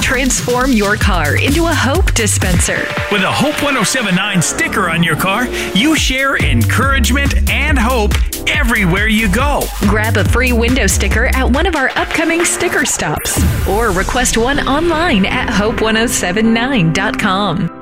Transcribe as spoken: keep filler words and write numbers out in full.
Transform your car into a Hope dispenser. With a Hope one oh seven point nine sticker on your car, you share encouragement and hope everywhere you go. Grab a free window sticker at one of our upcoming sticker stops or request one online at hope one oh seven nine dot com.